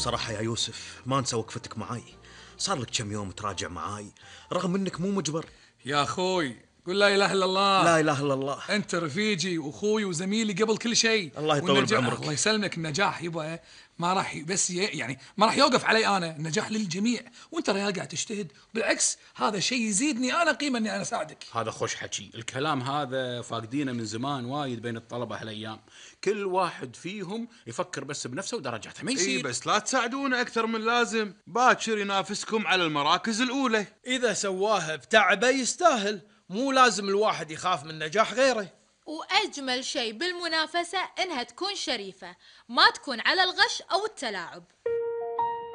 بصراحة يا يوسف ما انسى وقفتك معاي. صار لك كم يوم تراجع معاي رغم انك مو مجبر. يا اخوي قل لا اله الا الله. لا اله الا الله. انت رفيجي واخوي وزميلي قبل كل شيء. الله يطول بعمرك. الله يسلمك. النجاح يبا ما راح بس يعني ما راح يوقف علي انا، النجاح للجميع، وانت ريال قاعد تجتهد، بالعكس هذا شيء يزيدني انا قيمه اني انا اساعدك. هذا خوش حكي، الكلام هذا فاقدينه من زمان وايد بين الطلبة هالايام، كل واحد فيهم يفكر بس بنفسه ودرجاته، ما يصير. بس لا تساعدونه اكثر من لازم، باكر ينافسكم على المراكز الاولى. إذا سواها بتعبه يستاهل، مو لازم الواحد يخاف من نجاح غيره. وأجمل شيء بالمنافسة إنها تكون شريفة، ما تكون على الغش أو التلاعب.